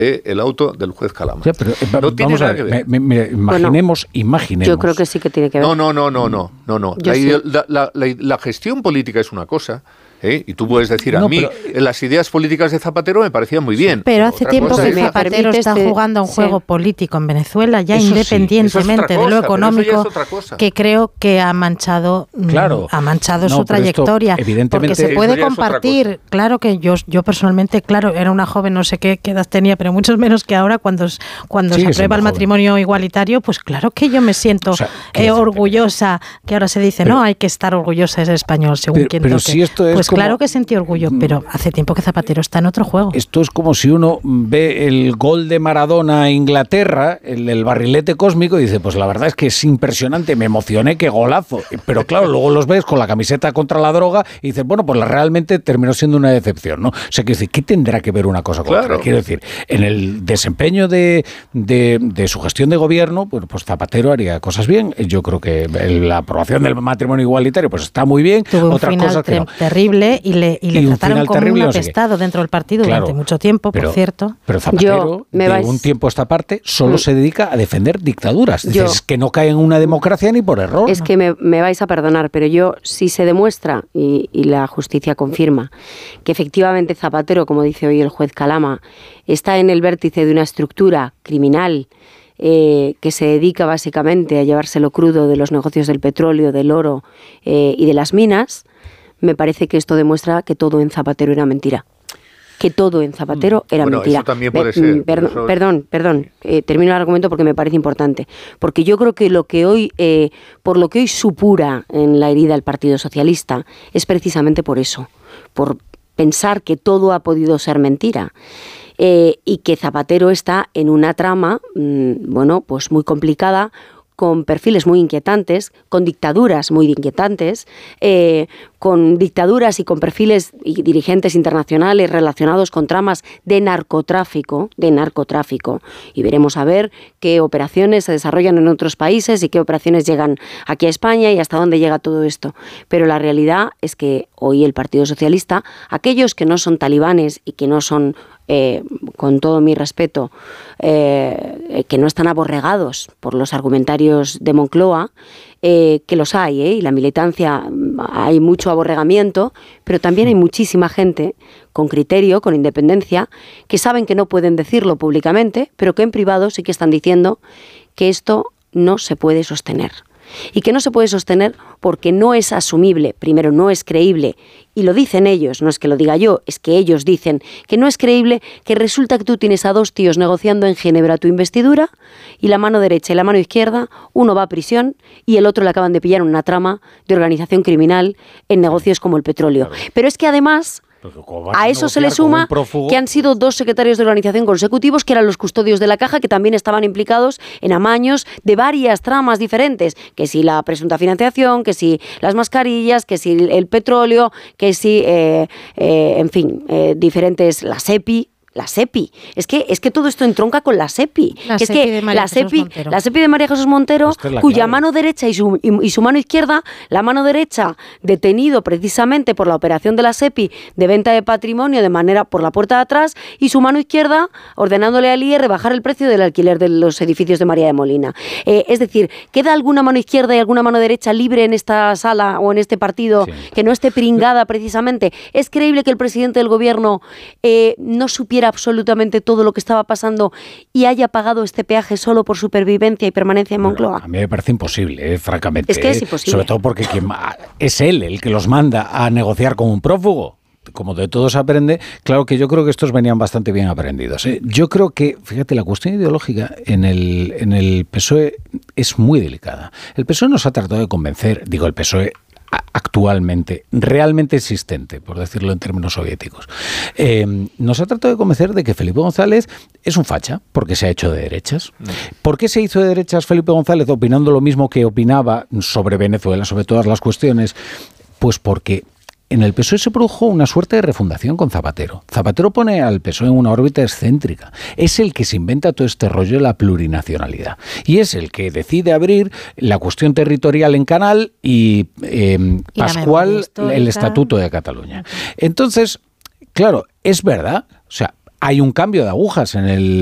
el auto del juez Calama. Ya, pero, no tiene nada que ver. Imaginemos. Yo creo que sí que tiene que ver. No. La gestión política es una cosa. Y tú puedes decir, a mí las ideas políticas de Zapatero me parecían muy bien. Pero hace tiempo que Zapatero está jugando a un juego político en Venezuela, ya eso independientemente de lo económico, que creo que ha manchado, su trayectoria. Porque se puede compartir. Claro que yo personalmente, era una joven, no sé qué edad tenía, pero mucho menos que ahora cuando se aprueba el matrimonio igualitario, pues claro que yo me siento orgullosa, que ahora se dice, hay que estar orgullosa de ser español, según quien toque. Si esto es claro que sentí orgullo, pero hace tiempo que Zapatero está en otro juego. Esto es como si uno ve el gol de Maradona a Inglaterra, el barrilete cósmico, y dice, pues la verdad es que es impresionante, me emocioné, qué golazo. Pero claro, luego los ves con la camiseta contra la droga y dices, bueno, pues realmente terminó siendo una decepción, ¿no? O sea, quiero decir, ¿qué tendrá que ver una cosa con otra? Quiero decir, en el desempeño de su gestión de gobierno, pues Zapatero haría cosas bien. Yo creo que la aprobación del matrimonio igualitario pues está muy bien. Tuvo un final terrible y le trataron como un apestado dentro del partido durante mucho tiempo, por cierto. Pero Zapatero, un tiempo a esta parte, solo se dedica a defender dictaduras. Es que no cae en una democracia ni por error. Es que me vais a perdonar, pero si se demuestra, y la justicia confirma, que efectivamente Zapatero, como dice hoy el juez Calama, está en el vértice de una estructura criminal que se dedica básicamente a llevárselo crudo de los negocios del petróleo, del oro y de las minas, me parece que esto demuestra que todo en Zapatero era mentira. Que todo en Zapatero era mentira. Eso también puede ser. Perdón. Termino el argumento porque me parece importante. Porque yo creo que por lo que hoy supura en la herida el Partido Socialista es precisamente por eso. Por pensar que todo ha podido ser mentira. Y que Zapatero está en una trama, pues muy complicada, con perfiles muy inquietantes, con dictaduras muy inquietantes, con dictaduras y con perfiles y dirigentes internacionales relacionados con tramas de narcotráfico, y veremos a ver qué operaciones se desarrollan en otros países y qué operaciones llegan aquí a España y hasta dónde llega todo esto. Pero la realidad es que hoy el Partido Socialista, aquellos que no son talibanes y que no son, con todo mi respeto, que no están aborregados por los argumentarios de Moncloa, que los hay, y la militancia, hay mucho aborregamiento, pero también hay muchísima gente con criterio, con independencia, que saben que no pueden decirlo públicamente, pero que en privado sí que están diciendo que esto no se puede sostener. Y que no se puede sostener porque no es asumible, primero no es creíble, y lo dicen ellos, no es que lo diga yo, es que ellos dicen que no es creíble que resulta que tú tienes a dos tíos negociando en Ginebra tu investidura y la mano derecha y la mano izquierda, uno va a prisión y el otro le acaban de pillar en una trama de organización criminal en negocios como el petróleo. Pero es que además a eso se le suma que han sido dos secretarios de organización consecutivos que eran los custodios de la caja, que también estaban implicados en amaños de varias tramas diferentes, que si la presunta financiación, que si las mascarillas, que si el petróleo, que si, diferentes, la SEPI. Es que todo esto entronca con la SEPI. La SEPI de María Jesús Montero, cuya mano derecha y su mano izquierda, la mano derecha detenido precisamente por la operación de la SEPI de venta de patrimonio de manera por la puerta de atrás, y su mano izquierda ordenándole al IE rebajar el precio del alquiler de los edificios de María de Molina. Es decir, ¿queda alguna mano izquierda y alguna mano derecha libre en esta sala o en este partido que no esté pringada precisamente? ¿Es creíble que el presidente del gobierno no supiera absolutamente todo lo que estaba pasando y haya pagado este peaje solo por supervivencia y permanencia en Moncloa? A mí me parece imposible, francamente. Es que es imposible. Sobre todo porque es él el que los manda a negociar con un prófugo. Como de todo se aprende, claro que yo creo que estos venían bastante bien aprendidos. Yo creo que, fíjate, la cuestión ideológica en el PSOE es muy delicada. El PSOE nos ha tratado de convencer, el PSOE actualmente, realmente existente, por decirlo en términos soviéticos, nos ha tratado de convencer de que Felipe González es un facha, porque se ha hecho de derechas. ¿Por qué se hizo de derechas Felipe González opinando lo mismo que opinaba sobre Venezuela, sobre todas las cuestiones? Pues porque en el PSOE se produjo una suerte de refundación con Zapatero. Zapatero pone al PSOE en una órbita excéntrica. Es el que se inventa todo este rollo de la plurinacionalidad. Y es el que decide abrir la cuestión territorial en Canal y Pascual el Estatuto de Cataluña. Entonces, claro, es verdad. O sea, hay un cambio de agujas en el